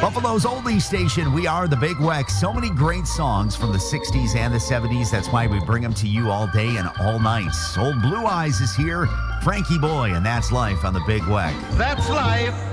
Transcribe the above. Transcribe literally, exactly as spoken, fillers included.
Buffalo's oldie station, we are the Big Weck. So many great songs from the sixties and the seventies. That's why we bring them to you all day and all night. Old Blue Eyes is here, Frankie Boy, and That's Life on the Big Weck. That's life.